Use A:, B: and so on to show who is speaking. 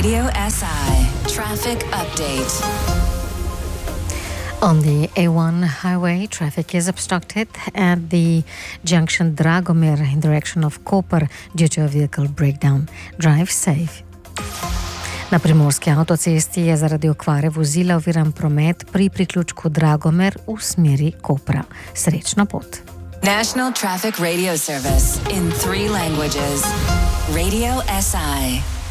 A: Radio SI traffic update.
B: On the A1 highway, traffic is obstructed at the junction Dragomir in direction of Koper due to a vehicle breakdown. Drive safe. Na primorski avtocesti je zaradi okvare vozila oviran promet pri priključku Dragomir v smeri Kopra. Srečno pot.
A: National Traffic Radio Service in 3 languages. Radio SI.